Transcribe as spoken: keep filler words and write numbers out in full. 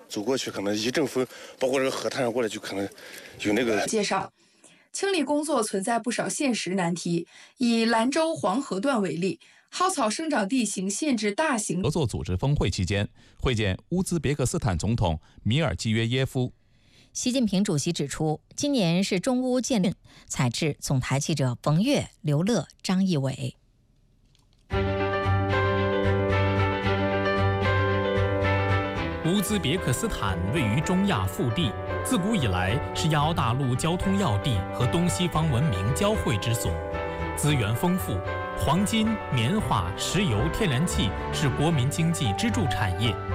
走过去，可能一阵风，包括这个河滩上过来，就可能有那个介绍。清理工作存在不少现实难题，以兰州黄河段为例，蒿草生长地形限制大型合作组织峰会期间，会见乌兹别克斯坦总统米尔季约耶夫。 习近平主席指出，今年是中乌建立。采制总台记者冯月、刘乐、张义伟。 乌兹别克斯坦位于中亚腹地，自古以来是亚欧大陆交通要地和东西方文明交汇之所，资源丰富，黄金、棉花、石油、天然气是国民经济支柱产业。